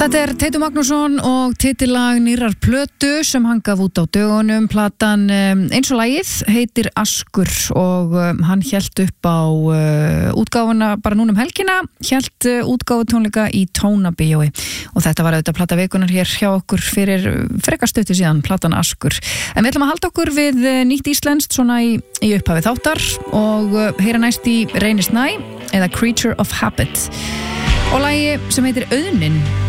Þetta Teitur Magnússon og titillag nýrrar plötu sem hann gaf út á dögunum. Platan eins og lagið heitir Askur og hann hélt upp á útgáfuna bara núna helgina, hélt útgáfutónleika í Tónabíói og þetta var auðvitað plata vikunar hér hjá okkur fyrir frekar stuttu síðan, platan Askur. En við ætlum að halda okkur við nýtt íslenskt svona í upphafi þáttar og heyra næst í Reyni Snæ eða Creature of Habit og lagi sem heitir Auðnin.